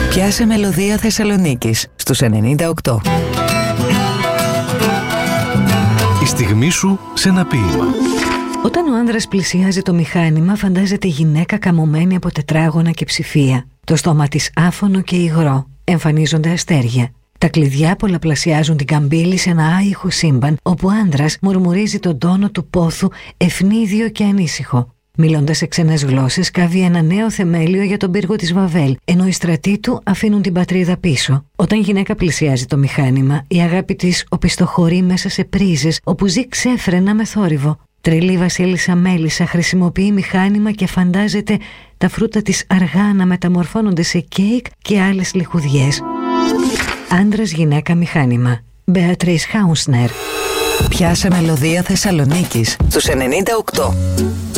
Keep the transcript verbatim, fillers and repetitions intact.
Πιάσε μελωδία Θεσσαλονίκης στους ενενήντα οκτώ. Η στιγμή σου σε ένα ποίημα. Όταν ο άνδρας πλησιάζει το μηχάνημα, φαντάζεται γυναίκα καμωμένη από τετράγωνα και ψηφία. Το στόμα της άφωνο και υγρό. Εμφανίζονται αστέρια. Τα κλειδιά πολλαπλασιάζουν την καμπύλη σε ένα άϊχο σύμπαν, όπου ο άνδρας μουρμουρίζει τον τόνο του πόθου, ευνίδιο και ανήσυχο. Μιλώντας σε ξένες γλώσσες, κάβει ένα νέο θεμέλιο για τον πύργο της Βαβέλ, ενώ οι στρατοί του αφήνουν την πατρίδα πίσω. Όταν η γυναίκα πλησιάζει το μηχάνημα, η αγάπη της οπισθοχωρεί μέσα σε πρίζες, όπου ζει ξέφρενα με θόρυβο. Τρελή βασίλισσα Μέλισσα χρησιμοποιεί μηχάνημα και φαντάζεται τα φρούτα της αργά να μεταμορφώνονται σε κέικ και άλλες λιχουδιές. Άντρας, γυναίκα, μηχάνημα. Μπεατρίς Χάουσνερ. Πιάσε μελωδία Θεσσαλονίκης στους ενενήντα οκτώ.